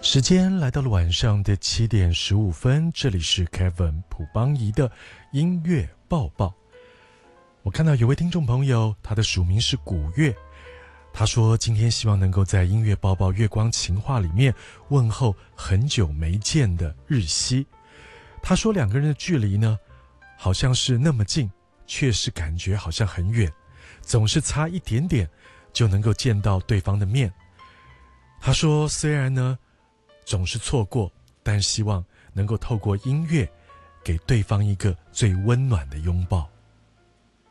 时间来到了晚上的7:15，这里是 Kevin 朴邦仪的音乐报报。我看到有位听众朋友，他的署名是古月，他说今天希望能够在音乐报报月光情话里面问候很久没见的日夕。他说两个人的距离呢，好像是那么近，却是感觉好像很远，总是差一点点就能够见到对方的面。他说虽然呢总是错过，但希望能够透过音乐给对方一个最温暖的拥抱。